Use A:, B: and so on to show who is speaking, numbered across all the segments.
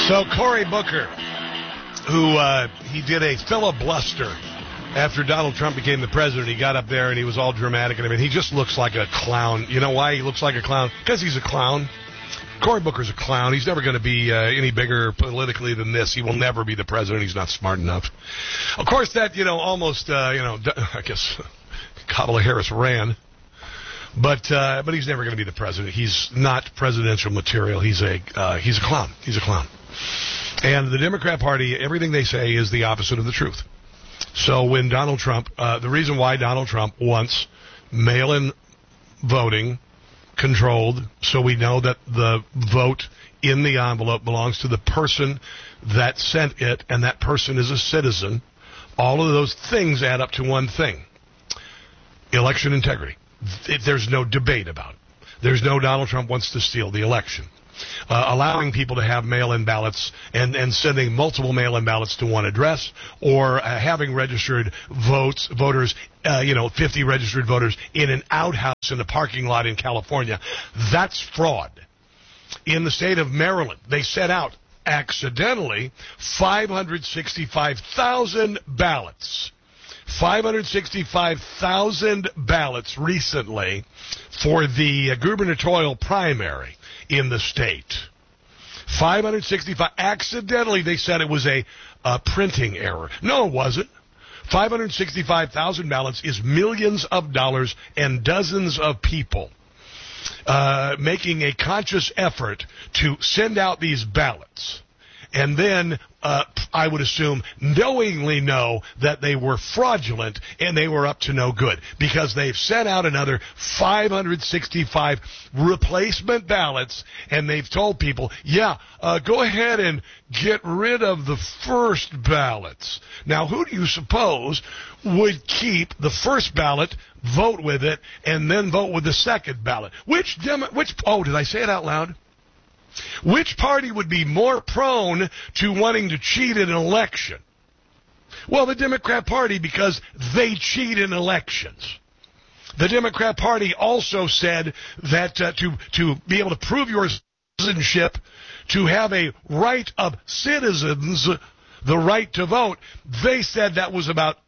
A: So Cory Booker, who he did a filibuster after Donald Trump became the president. He got up there and he was all dramatic and everything. He just looks like a clown. You know why he looks like a clown? Because he's a clown. Cory Booker's a clown. He's never going to be any bigger politically than this. He will never be the president. He's not smart enough. Of course, that, almost, I guess Kamala Harris ran. But he's never going to be the president. He's not presidential material. He's a clown. He's a clown. And the Democrat Party, everything they say is the opposite of the truth. So when Donald Trump, the reason why Donald Trump wants mail-in voting controlled, so we know that the vote in the envelope belongs to the person that sent it, and that person is a citizen, all of those things add up to one thing: election integrity. There's no debate about it. There's no Donald Trump wants to steal the election. Allowing people to have mail-in ballots and sending multiple mail-in ballots to one address, or having registered voters, 50 registered voters in an outhouse in a parking lot in California, that's fraud. In the state of Maryland, they set out accidentally 565,000 ballots. 565,000 ballots recently for the gubernatorial primary in the state. 565. Accidentally, they said it was a printing error. No, it wasn't. 565,000 ballots is millions of dollars and dozens of people making a conscious effort to send out these ballots. And then, I would assume, knowingly know that they were fraudulent and they were up to no good, because they've sent out another 565 replacement ballots, and they've told people, go ahead and get rid of the first ballots. Now, who do you suppose would keep the first ballot, vote with it, and then vote with the second ballot? Oh, did I say it out loud? Which party would be more prone to wanting to cheat in an election? Well, the Democrat Party, because they cheat in elections. The Democrat Party also said that to be able to prove your citizenship, to have a right of citizens, the right to vote, they said that was about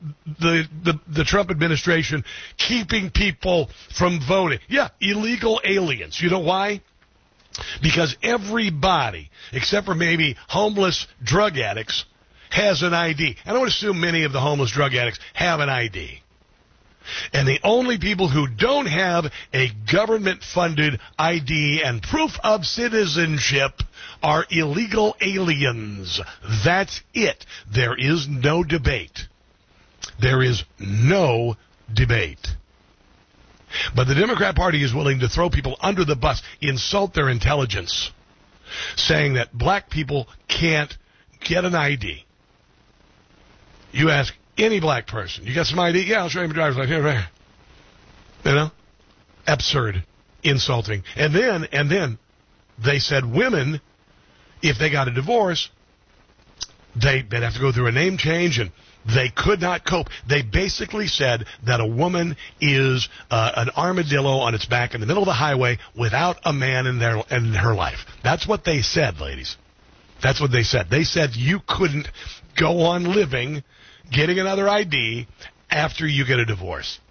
A: the Trump administration keeping people from voting. Yeah, illegal aliens. You know why? Because everybody, except for maybe homeless drug addicts, has an ID. And I would assume many of the homeless drug addicts have an ID. And the only people who don't have a government-funded ID and proof of citizenship are illegal aliens. That's it. There is no debate. There is no debate. But the Democrat Party is willing to throw people under the bus, insult their intelligence, saying that black people can't get an ID. You ask any black person, you got some ID? Yeah, I'll show you my driver's license. Here, right here. Absurd, insulting. And then they said women, if they got a divorce, they'd have to go through a name change, and they could not cope. They basically said that a woman is an armadillo on its back in the middle of the highway without a man in her life. That's what they said, ladies. That's what they said. They said you couldn't go on living, getting another ID after you get a divorce.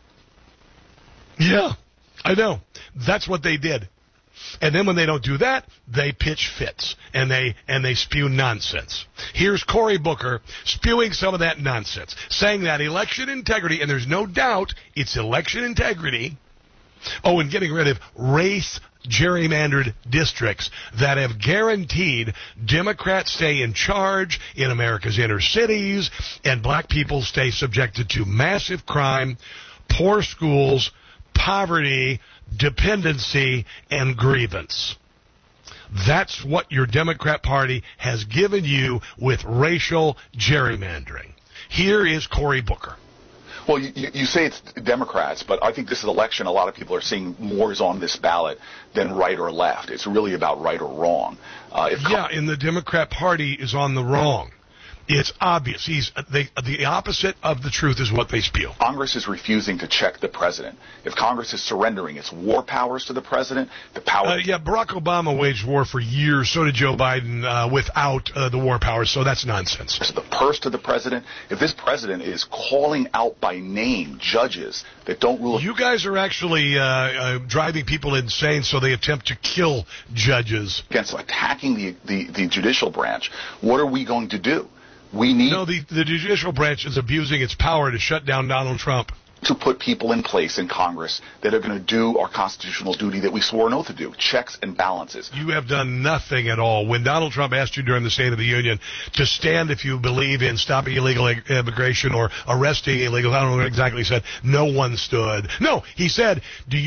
A: Yeah, I know. That's what they did. And then when they don't do that, they pitch fits and they spew nonsense. Here's Cory Booker spewing some of that nonsense, saying that election integrity, and there's no doubt it's election integrity. Oh, and getting rid of race gerrymandered districts that have guaranteed Democrats stay in charge in America's inner cities and black people stay subjected to massive crime, poor schools, poverty, dependency, and grievance. That's what your Democrat Party has given you with racial gerrymandering. Here is Cory Booker.
B: Well, you say it's Democrats, but I think this election, a lot of people are seeing more is on this ballot than right or left. It's really about right or wrong.
A: And the Democrat Party is on the wrong. It's obvious. The opposite of the truth is what they spew.
B: Congress is refusing to check the president. If Congress is surrendering its war powers to the president, the power...
A: Barack Obama waged war for years. So did Joe Biden without the war powers. So that's nonsense.
B: The purse to the president. If this president is calling out by name judges that don't rule...
A: You guys are actually driving people insane, so they attempt to kill judges.
B: Against attacking the judicial branch. What are we going to do?
A: The judicial branch is abusing its power to shut down Donald Trump.
B: To put people in place in Congress that are going to do our constitutional duty that we swore an oath to do, checks and balances.
A: You have done nothing at all. When Donald Trump asked you during the State of the Union to stand if you believe in stopping illegal immigration or arresting illegal, I don't know what exactly he said, no one stood. No, he said,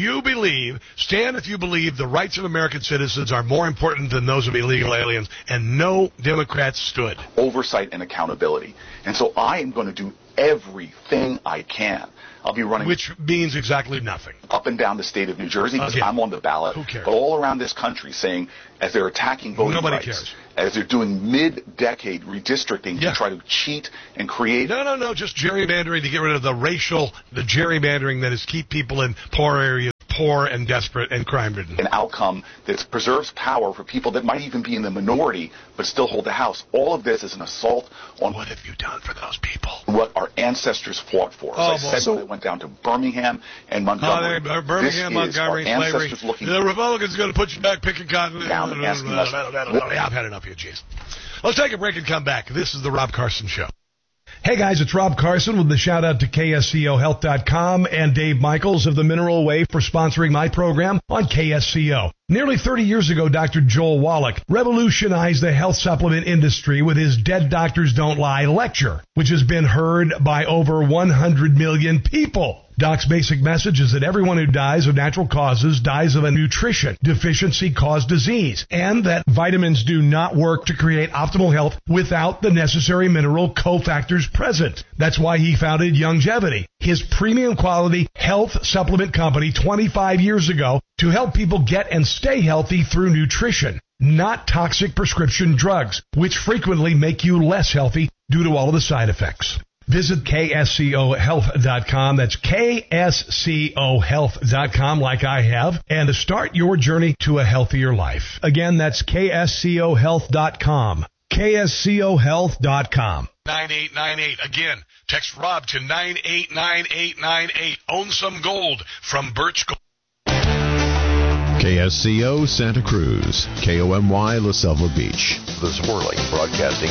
A: stand if you believe the rights of American citizens are more important than those of illegal aliens, and no Democrats stood.
B: Oversight and accountability. And so I am going to do everything I can. I'll be running...
A: Which means exactly nothing.
B: Up and down the state of New Jersey, because I'm on the ballot.
A: Who cares?
B: But all around this country saying, as they're attacking voting
A: Nobody
B: rights,
A: cares.
B: As they're doing mid-decade redistricting to try to cheat and create...
A: No, just gerrymandering to get rid of the gerrymandering that is keep people in poor areas poor and desperate and crime-ridden.
B: An outcome that preserves power for people that might even be in the minority but still hold the House. All of this is an assault on...
A: What have you done for those people?
B: What our ancestors fought for. As I said, when I went down to Birmingham and Montgomery.
A: Birmingham, Montgomery, slavery. The Republicans are going to put you back picking cotton. I've had enough of you, jeez. Let's take a break and come back. This is the Rob Carson Show. Hey guys, it's Rob Carson with the shout out to KSCOHealth.com and Dave Michaels of the Mineral Way for sponsoring my program on KSCO. Nearly 30 years ago, Dr. Joel Wallach revolutionized the health supplement industry with his Dead Doctors Don't Lie lecture, which has been heard by over 100 million people. Doc's basic message is that everyone who dies of natural causes dies of a nutrition deficiency caused disease, and that vitamins do not work to create optimal health without the necessary mineral cofactors present. That's why he founded Youngevity, his premium quality health supplement company 25 years ago, to help people get and stay healthy through nutrition, not toxic prescription drugs, which frequently make you less healthy due to all of the side effects. Visit KSCOHealth.com. That's KSCOHealth.com, like I have, and to start your journey to a healthier life. Again, that's KSCOHealth.com. KSCOHealth.com. 9898. Again, text Rob to 989898. Own some gold from Birch Gold.
C: KSCO Santa Cruz, KOMY La Selva Beach.
D: The Swirling Broadcasting